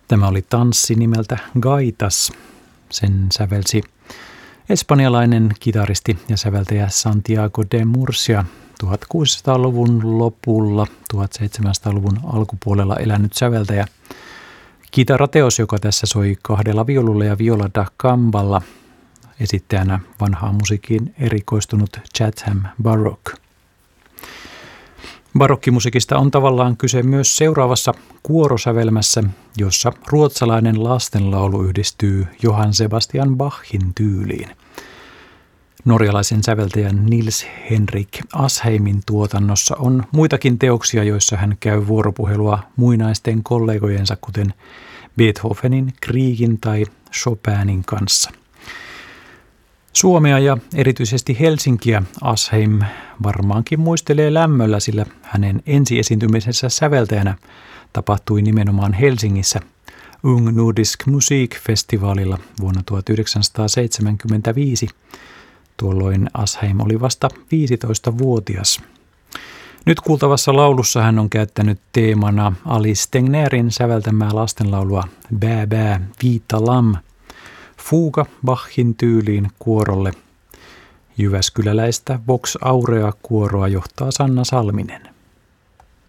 Tämä oli tanssi nimeltä Gaitas. Sen sävelsi espanjalainen kitaristi ja säveltäjä Santiago de Murcia, 1600-luvun lopulla, 1700-luvun alkupuolella elänyt säveltäjä. Kitarateos, joka tässä soi kahdella viululla ja viola da gamballa, esittäjänä vanhaan musiikkiin erikoistunut Chatham Baroque. Barokkimusiikista on tavallaan kyse myös seuraavassa kuorosävelmässä, jossa ruotsalainen lastenlaulu yhdistyy Johann Sebastian Bachin tyyliin. Norjalaisen säveltäjän Nils Henrik Asheimin tuotannossa on muitakin teoksia, joissa hän käy vuoropuhelua muinaisten kollegojensa, kuten Beethovenin, Griegin tai Chopinin kanssa. Suomea ja erityisesti Helsinkiä Asheim varmaankin muistelee lämmöllä, sillä hänen ensiesiintymisensä säveltäjänä tapahtui nimenomaan Helsingissä Ung Nordisk Musikfestivaalilla vuonna 1975. Tuolloin Asheim oli vasta 15-vuotias. Nyt kuultavassa laulussa hän on käyttänyt teemana Alice Tegnerin säveltämää lastenlaulua Bää bää vita lam, fuuga Bachin tyyliin kuorolle. Jyväskyläläistä Vox Aurea -kuoroa johtaa Sanna Salminen.